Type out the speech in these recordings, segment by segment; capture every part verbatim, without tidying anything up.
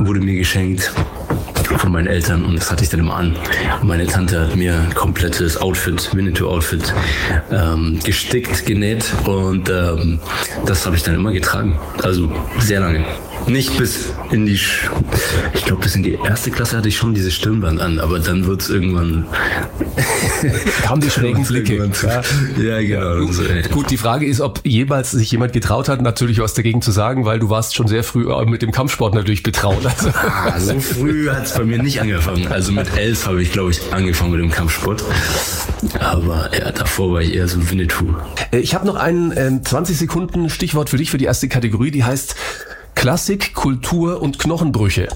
wurde mir geschenkt von meinen Eltern und das hatte ich dann immer an. Meine Tante hat mir ein komplettes Outfit, Winnetou-Outfit ähm, gestickt, genäht und ähm, das habe ich dann immer getragen. Also sehr lange. Nicht bis in die, Sch- ich glaube bis in die erste Klasse hatte ich schon dieses Stirnband an, aber dann wird es irgendwann... Kamen die schrägen Blicke. Ja, ja genau. Gut, so, gut, die Frage ist, ob jemals sich jemand getraut hat, natürlich was dagegen zu sagen, weil du warst schon sehr früh mit dem Kampfsport natürlich betraut. Also. Ah, so früh hat es bei mir nicht angefangen. Also mit elf habe ich, glaube ich, angefangen mit dem Kampfsport. Aber ja, davor war ich eher so Winnetou. Ich habe noch ein äh, zwanzig Sekunden Stichwort für dich, für die erste Kategorie, die heißt Klassik, Kultur und Knochenbrüche.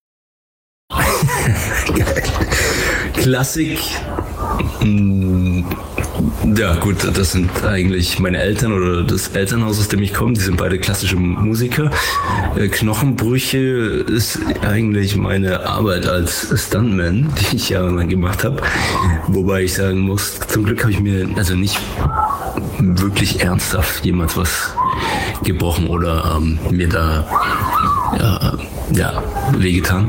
Geil. Klassik. Mh, ja gut, das sind eigentlich meine Eltern oder das Elternhaus, aus dem ich komme. Die sind beide klassische Musiker. Äh, Knochenbrüche ist eigentlich meine Arbeit als Stuntman, die ich jahrelang gemacht habe. Wobei ich sagen muss, zum Glück habe ich mir also nicht wirklich ernsthaft jemals was gebrochen oder ähm, mir da ja, ja, wehgetan.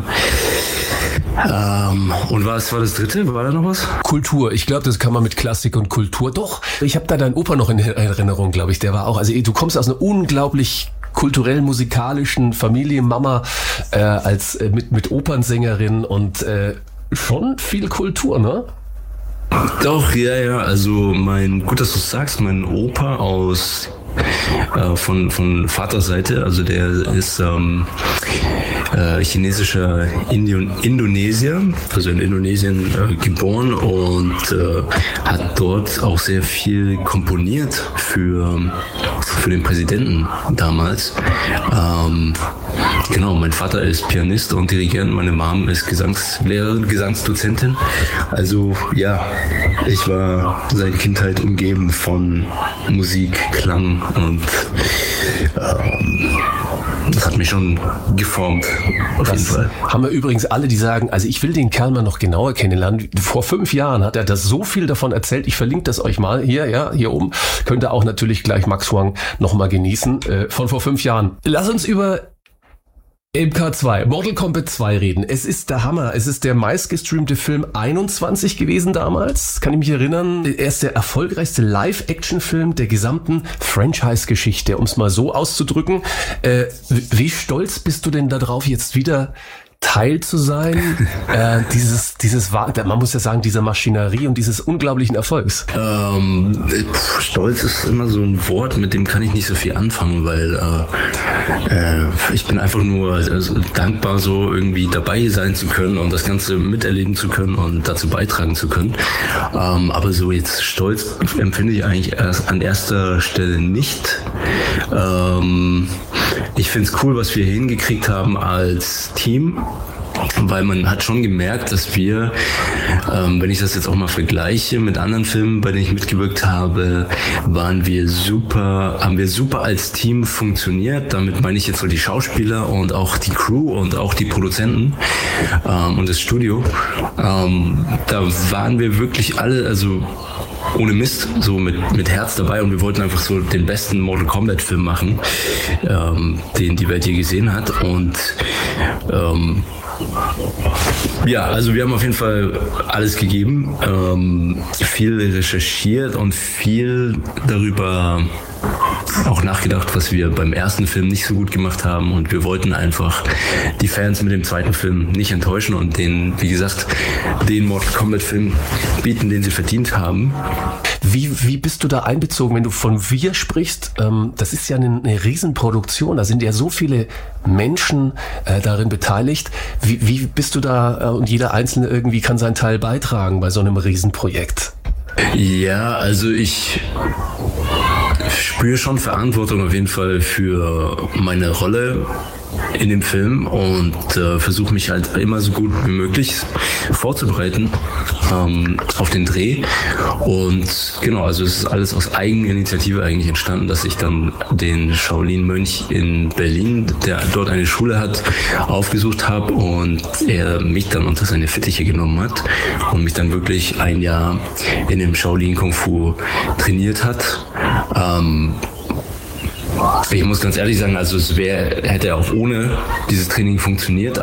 Ähm, und was war das dritte? War da noch was? Kultur. Ich glaube, das kann man mit Klassik und Kultur. Doch, ich habe da deinen Opa noch in Erinnerung, glaube ich. Der war auch, also du kommst aus einer unglaublich kulturell-musikalischen Familie, Mama äh, als äh, mit, mit Opernsängerin und äh, schon viel Kultur, ne? Doch, ja, ja. Also mein, gut, dass du sagst, mein Opa aus äh, von von Vaterseite, also der ist ähm, äh, chinesischer Indion, Indonesier, also in Indonesien äh, geboren und äh, hat dort auch sehr viel komponiert für für den Präsidenten damals. Ähm, genau, mein Vater ist Pianist und Dirigent, meine Mom ist Gesangslehrerin, Gesangsdozentin. Also ja, ich war seit Kindheit umgeben von Musik, Klang und ähm, das hat mich schon geformt, auf das jeden Fall. Haben wir übrigens alle, die sagen, also ich will den Kerl mal noch genauer kennenlernen. Vor fünf Jahren hat er das so viel davon erzählt. Ich verlinke das euch mal hier, ja, hier oben. Könnt ihr auch natürlich gleich Max Huang noch mal genießen, äh, von vor fünf Jahren. Lass uns über M K zwei, Mortal Kombat zwei reden. Es ist der Hammer. Es ist der meistgestreamte Film einundzwanzig gewesen damals. Kann ich mich erinnern. Er ist der erfolgreichste Live-Action-Film der gesamten Franchise-Geschichte, um es mal so auszudrücken. Äh, wie stolz bist du denn darauf, jetzt wieder Teil zu sein, äh, dieses, dieses, man muss ja sagen, dieser Maschinerie und dieses unglaublichen Erfolgs? Ähm, pf, Stolz ist immer so ein Wort, mit dem kann ich nicht so viel anfangen, weil äh, äh, ich bin einfach nur also, dankbar, so irgendwie dabei sein zu können und das Ganze miterleben zu können und dazu beitragen zu können. Ähm, aber so jetzt Stolz empfinde ich eigentlich erst an erster Stelle nicht. Ähm, ich finde es cool, was wir hingekriegt haben als Team. Weil man hat schon gemerkt, dass wir, ähm, wenn ich das jetzt auch mal vergleiche mit anderen Filmen, bei denen ich mitgewirkt habe, waren wir super, haben wir super als Team funktioniert. Damit meine ich jetzt so die Schauspieler und auch die Crew und auch die Produzenten ähm, und das Studio. Ähm, da waren wir wirklich alle, also ohne Mist, so mit, mit Herz dabei und wir wollten einfach so den besten Mortal Kombat Film machen, ähm, den die Welt je gesehen hat und ähm, ja, also wir haben auf jeden Fall alles gegeben, ähm, viel recherchiert und viel darüber auch nachgedacht, was wir beim ersten Film nicht so gut gemacht haben und wir wollten einfach die Fans mit dem zweiten Film nicht enttäuschen und den, wie gesagt, den Mortal Kombat Film bieten, den sie verdient haben. Wie, wie bist du da einbezogen, wenn du von wir sprichst? Ähm, das ist ja eine, eine Riesenproduktion, da sind ja so viele Menschen äh, darin beteiligt. Wie, wie bist du da äh, und jeder Einzelne irgendwie kann seinen Teil beitragen bei so einem Riesenprojekt? Ja, also ich spüre schon Verantwortung auf jeden Fall für meine Rolle in dem Film und äh, versuche mich halt immer so gut wie möglich vorzubereiten ähm, auf den Dreh. Und genau, also es ist alles aus Eigeninitiative eigentlich entstanden, dass ich dann den Shaolin-Mönch in Berlin, der dort eine Schule hat, aufgesucht habe und er mich dann unter seine Fittiche genommen hat und mich dann wirklich ein Jahr in dem Shaolin Kung Fu trainiert hat. Ähm, Ich muss ganz ehrlich sagen, also es wäre, hätte auch ohne dieses Training funktioniert,